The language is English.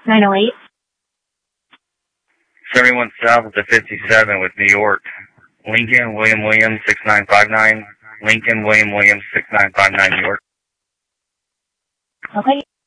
908. 71 South of the 57 with New York. Lincoln, William Williams, 6959. Lincoln, William Williams, 6959, New York. Okay.